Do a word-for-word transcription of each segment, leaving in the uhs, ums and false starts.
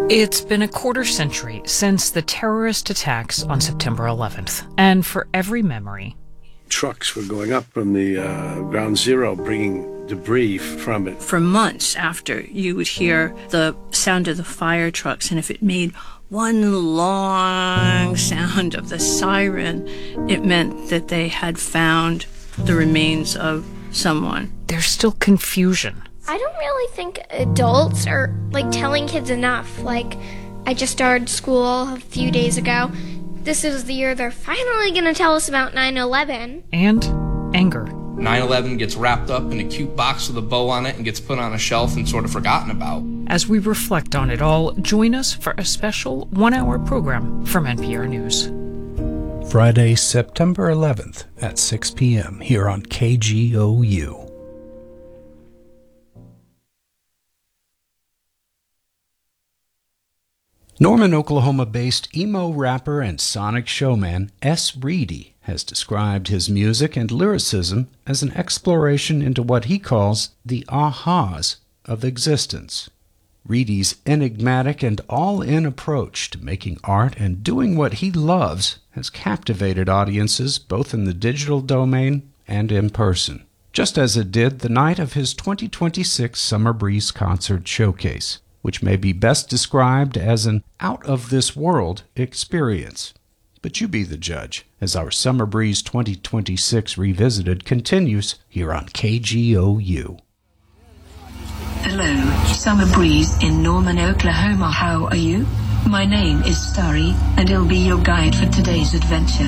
It's been a quarter century since the terrorist attacks on September eleventh, and for every memory, trucks were going up from the uh, ground zero, bringing debris from it. For months after, you would hear the sound of the fire trucks, and if it made one long sound of the siren, it meant that they had found the remains of someone. There's still confusion. I don't really think adults are, like, telling kids enough. Like, I just started school a few days ago. This is the year they're finally going to tell us about nine eleven. And anger. nine eleven gets wrapped up in a cute box with a bow on it and gets put on a shelf and sort of forgotten about. As we reflect on it all, join us for a special one-hour program from N P R News. Friday, September eleventh at six p.m. here on K G O U. Norman, Oklahoma-based emo rapper and sonic showman S. Reedy has described his music and lyricism as an exploration into what he calls the ahas of existence. Reedy's enigmatic and all-in approach to making art and doing what he loves has captivated audiences both in the digital domain and in person, just as it did the night of his twenty twenty-six Summer Breeze Concert Showcase, which may be best described as an out-of-this-world experience. But you be the judge, as our Summer Breeze twenty twenty-six Revisited continues here on K G O U. Hello, Summer Breeze in Norman, Oklahoma. How are you? My name is Starry, and I'll be your guide for today's adventure.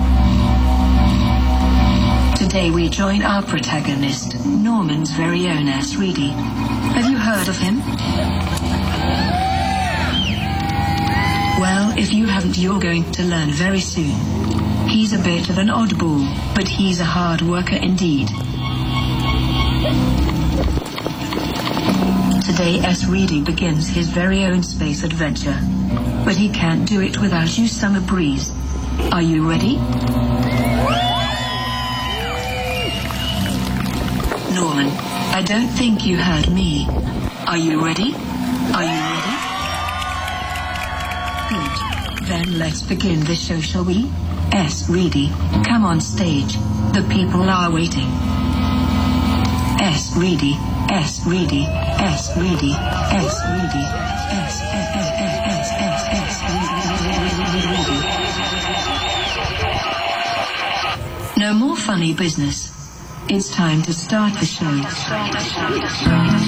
Today we join our protagonist, Norman's very own S. Reedy. Have you heard of him? Well, if you haven't, you're going to learn very soon. He's a bit of an oddball, but he's a hard worker indeed. Today, S. Reedy begins his very own space adventure, but he can't do it without you, Summer Breeze. Are you ready? Norman, I don't think you heard me. Are you ready? Are you ready? Good. Then let's begin the show, shall we? S. Reedy, come on stage. The people are waiting. S. Reedy, S. Reedy, S. Reedy, S. Reedy, S. S. S. S. S. Reedy. No more funny business. It's time to start the show.